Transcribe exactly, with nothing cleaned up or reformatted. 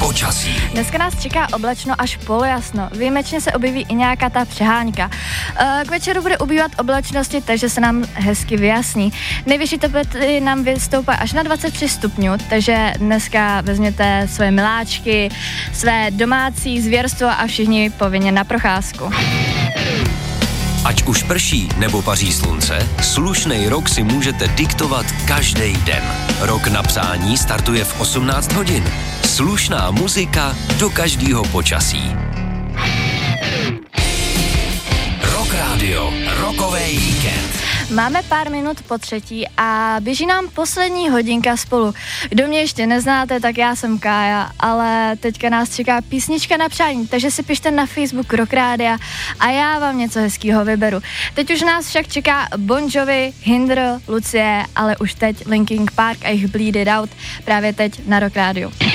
Počasí. Dneska nás čeká oblačno až polojasno. Výjimečně se objeví i nějaká ta přehánka. K večeru bude ubývat oblačnosti, takže se nám hezky vyjasní. Nejvyšší teploty nám vystoupá až na dvacet tři stupňů, takže dneska vezměte své miláčky, své domácí zvěrstvo a všichni povinně na procházku. Ať už prší nebo paří slunce, slušnej rok si můžete diktovat každý den. Rok na přání startuje v osmnáct hodin. Slušná muzika do každého počasí. Rock Radio, rokový víkend. Máme pár minut po třetí a běží nám poslední hodinka spolu. Kdo mě ještě neznáte, tak já jsem Kája, ale teďka nás čeká písnička na přání, takže si pište na Facebook Rock Rádia a já vám něco hezkýho vyberu. Teď už nás však čeká Bon Jovi, Hinder, Lucie, ale už teď Linkin Park a jejich Bleed It Out právě teď na Rock Rádiu.